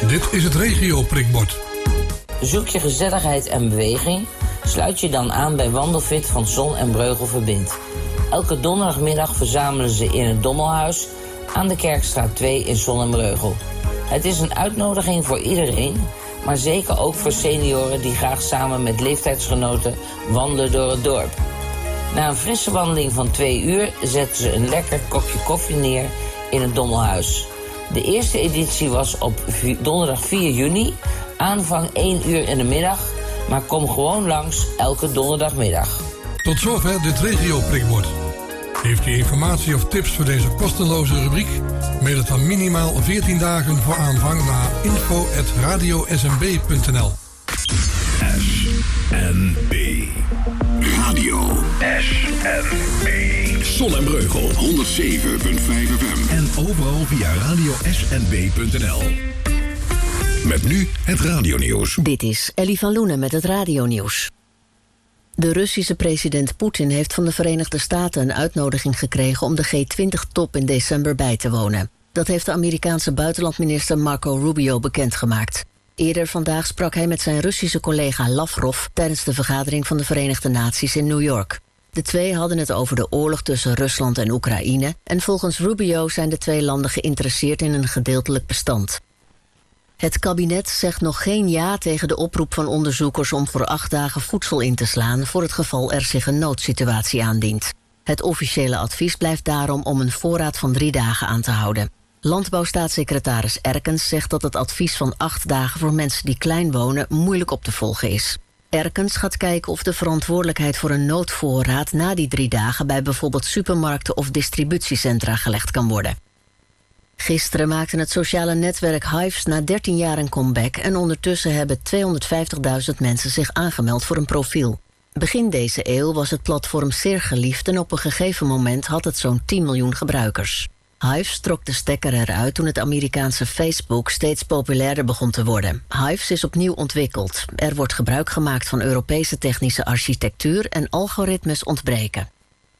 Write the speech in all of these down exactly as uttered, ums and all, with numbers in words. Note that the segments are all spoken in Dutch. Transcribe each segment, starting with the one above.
Dit is het regio-prikbord. Zoek je gezelligheid en beweging? Sluit je dan aan bij Wandelfit van Zon en Breugel Verbindt. Elke donderdagmiddag verzamelen ze in het Dommelhuis aan de Kerkstraat twee in Zon en Breugel. Het is een uitnodiging voor iedereen, maar zeker ook voor senioren die graag samen met leeftijdsgenoten wandelen door het dorp. Na een frisse wandeling van twee uur zetten ze een lekker kopje koffie neer in het Dommelhuis. De eerste editie was op donderdag vier juni, aanvang één uur in de middag, maar kom gewoon langs elke donderdagmiddag. Tot zover dit regio-prikbord. Heeft u informatie of tips voor deze kosteloze rubriek? Mail het dan minimaal veertien dagen voor aanvang naar info at radio s m b punt n l. S N B Radio S N B Zon en Breugel honderdzeven komma vijf F M en overal via radio s n b punt n l. Met nu het radionieuws. Dit is Ellie van Loenen met het radionieuws. De Russische president Poetin heeft van de Verenigde Staten een uitnodiging gekregen om de G twintig top in december bij te wonen. Dat heeft de Amerikaanse buitenlandminister Marco Rubio bekendgemaakt. Eerder vandaag sprak hij met zijn Russische collega Lavrov tijdens de vergadering van de Verenigde Naties in New York. De twee hadden het over de oorlog tussen Rusland en Oekraïne en volgens Rubio zijn de twee landen geïnteresseerd in een gedeeltelijk bestand. Het kabinet zegt nog geen ja tegen de oproep van onderzoekers om voor acht dagen voedsel in te slaan voor het geval er zich een noodsituatie aandient. Het officiële advies blijft daarom om een voorraad van drie dagen aan te houden. Landbouwstaatssecretaris Erkens zegt dat het advies van acht dagen voor mensen die klein wonen moeilijk op te volgen is. Erkens gaat kijken of de verantwoordelijkheid voor een noodvoorraad na die drie dagen bij bijvoorbeeld supermarkten of distributiecentra gelegd kan worden. Gisteren maakte het sociale netwerk Hives na dertien jaar een comeback en ondertussen hebben tweehonderdvijftigduizend mensen zich aangemeld voor een profiel. Begin deze eeuw was het platform zeer geliefd en op een gegeven moment had het zo'n tien miljoen gebruikers. Hives trok de stekker eruit toen het Amerikaanse Facebook steeds populairder begon te worden. Hives is opnieuw ontwikkeld. Er wordt gebruik gemaakt van Europese technische architectuur en algoritmes ontbreken.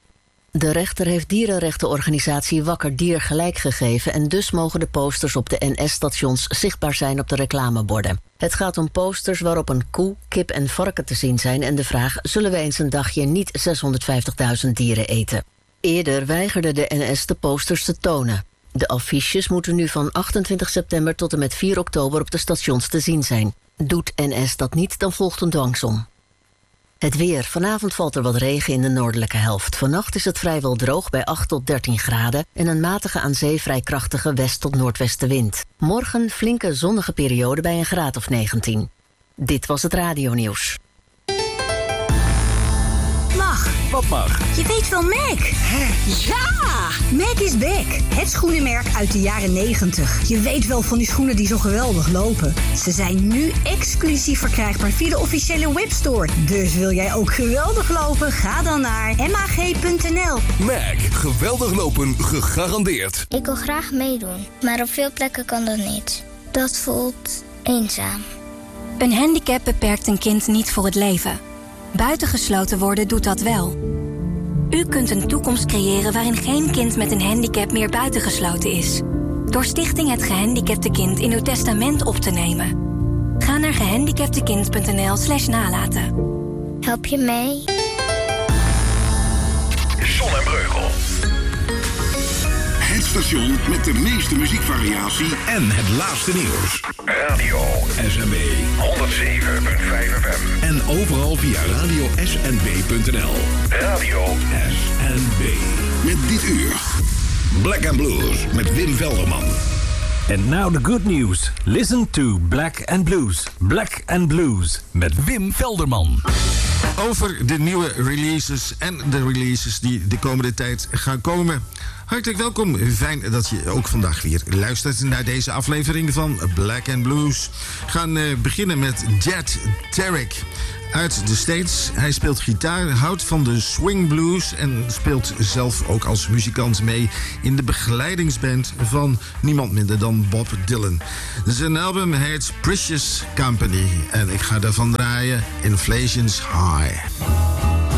De rechter heeft dierenrechtenorganisatie Wakker Dier gelijk gegeven en dus mogen de posters op de N S-stations zichtbaar zijn op de reclameborden. Het gaat om posters waarop een koe, kip en varken te zien zijn en de vraag: zullen we eens een dagje niet zeshonderdvijftigduizend dieren eten? Eerder weigerde de N S de posters te tonen. De affiches moeten nu van achtentwintig september tot en met vier oktober op de stations te zien zijn. Doet N S dat niet, dan volgt een dwangsom. Het weer. Vanavond valt er wat regen in de noordelijke helft. Vannacht is het vrijwel droog bij acht tot dertien graden... en een matige aan zee vrij krachtige west- tot noordwestenwind. Morgen flinke zonnige periode bij een graad of negentien. Dit was het radionieuws. Mag. Wat mag? Je weet wel Mac. Hè? Ja! Mac is back. Het schoenenmerk uit de jaren negentig. Je weet wel van die schoenen die zo geweldig lopen. Ze zijn nu exclusief verkrijgbaar via de officiële webstore. Dus wil jij ook geweldig lopen? Ga dan naar m a g punt n l. Mac. Geweldig lopen gegarandeerd. Ik wil graag meedoen, maar op veel plekken kan dat niet. Dat voelt eenzaam. Een handicap beperkt een kind niet voor het leven. Buitengesloten worden doet dat wel. U kunt een toekomst creëren waarin geen kind met een handicap meer buitengesloten is. Door Stichting Het Gehandicapte Kind in uw testament op te nemen. Ga naar gehandicaptekind punt n l slash nalaten. Help je mee? Zon en Breugel. Het station met de meeste muziekvariatie en het laatste nieuws. Radio S N B honderdzeven komma vijf F M. En overal via radio s n b punt n l. Radio S N B. Met dit uur Black and Blues met Wim Velderman. And now the good news. Listen to Black and Blues. Black and Blues met Wim Velderman. Over de nieuwe releases en de releases die de komende tijd gaan komen. Hartelijk welkom. Fijn dat je ook vandaag weer luistert naar deze aflevering van Black and Blues. We gaan uh, beginnen met Jet Tarek uit de States. Hij speelt gitaar, houdt van de swing blues en speelt zelf ook als muzikant mee in de begeleidingsband van niemand minder dan Bob Dylan. Zijn album heet Precious Company en ik ga daarvan draaien Inflation's High.